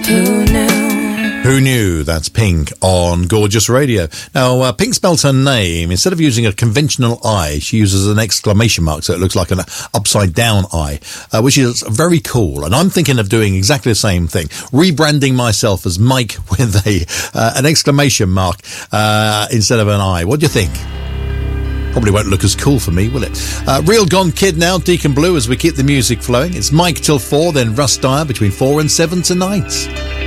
Who knew? That's Pink on Gorgeous Radio. Now, Pink spells her name. Instead of using a conventional I, she uses an exclamation mark, so it looks like an upside-down I, which is very cool. And I'm thinking of doing exactly the same thing, rebranding myself as Mike with an exclamation mark instead of an I. What do you think? Probably won't look as cool for me, will it? Real Gone Kid now, Deacon Blue, as we keep the music flowing. It's Mike till 4, then Russ Dyer between 4 and 7 tonight.